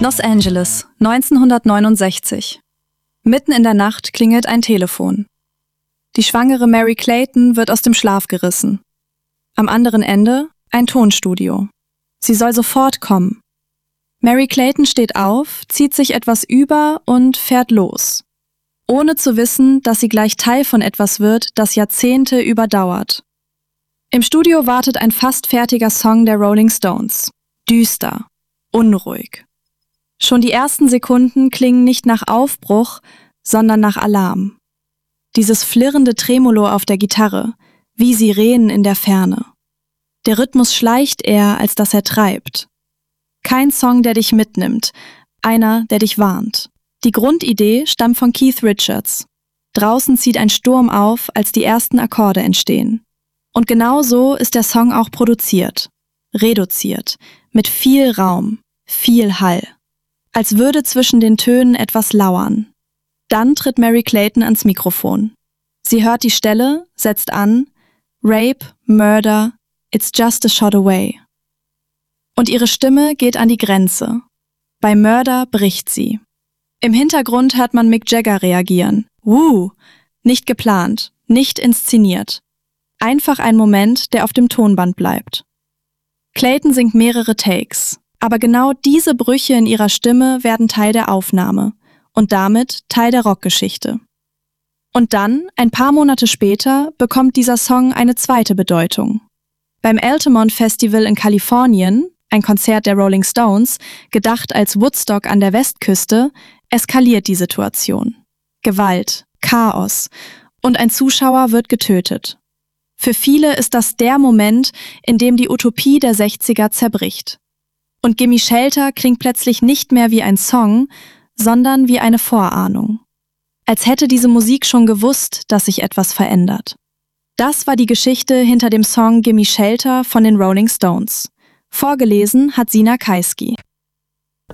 Los Angeles, 1969. Mitten in der Nacht klingelt ein Telefon. Die schwangere Mary Clayton wird aus dem Schlaf gerissen. Am anderen Ende ein Tonstudio. Sie soll sofort kommen. Mary Clayton steht auf, zieht sich etwas über und fährt los. Ohne zu wissen, dass sie gleich Teil von etwas wird, das Jahrzehnte überdauert. Im Studio wartet ein fast fertiger Song der Rolling Stones. Düster, unruhig. Schon die ersten Sekunden klingen nicht nach Aufbruch, sondern nach Alarm. Dieses flirrende Tremolo auf der Gitarre, wie Sirenen in der Ferne. Der Rhythmus schleicht eher, als dass er treibt. Kein Song, der dich mitnimmt, einer, der dich warnt. Die Grundidee stammt von Keith Richards. Draußen zieht ein Sturm auf, als die ersten Akkorde entstehen. Und genau so ist der Song auch produziert. Reduziert, mit viel Raum, viel Hall. Als würde zwischen den Tönen etwas lauern. Dann tritt Mary Clayton ans Mikrofon. Sie hört die Stelle, setzt an, Rape, Murder, it's just a shot away. Und ihre Stimme geht an die Grenze. Bei Murder bricht sie. Im Hintergrund hört man Mick Jagger reagieren. Nicht geplant, nicht inszeniert. Einfach ein Moment, der auf dem Tonband bleibt. Clayton singt mehrere Takes, aber genau diese Brüche in ihrer Stimme werden Teil der Aufnahme und damit Teil der Rockgeschichte. Und dann, ein paar Monate später, bekommt dieser Song eine zweite Bedeutung. Beim Altamont Festival in Kalifornien, ein Konzert der Rolling Stones, gedacht als Woodstock an der Westküste, eskaliert die Situation. Gewalt, Chaos und ein Zuschauer wird getötet. Für viele ist das der Moment, in dem die Utopie der 60er zerbricht. Und Gimme Shelter klingt plötzlich nicht mehr wie ein Song, sondern wie eine Vorahnung. Als hätte diese Musik schon gewusst, dass sich etwas verändert. Das war die Geschichte hinter dem Song Gimme Shelter von den Rolling Stones. Vorgelesen hat Sina Kaiski.